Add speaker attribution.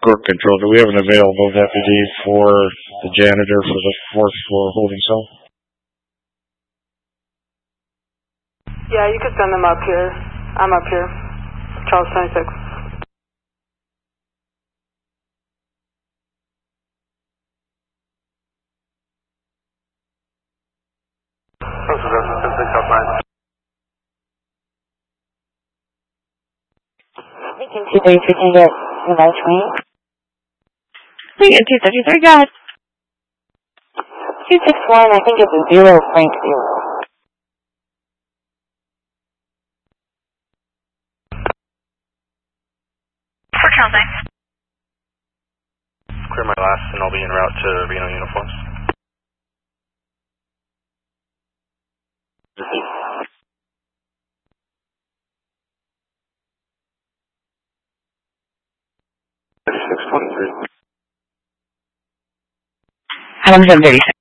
Speaker 1: Court Control. Do we have an available deputy for the janitor for the fourth floor holding cell?
Speaker 2: Yeah, you could send them up here. I'm up here. Charles 26.
Speaker 3: Lincoln 233, can you get remote wing?
Speaker 4: Lincoln 233, go ahead.
Speaker 3: 261, I think it's a 0 Frank 0.
Speaker 4: For Charles 9.
Speaker 5: Clear my last and I'll be en route to Reno uniforms.
Speaker 4: How long is it 36?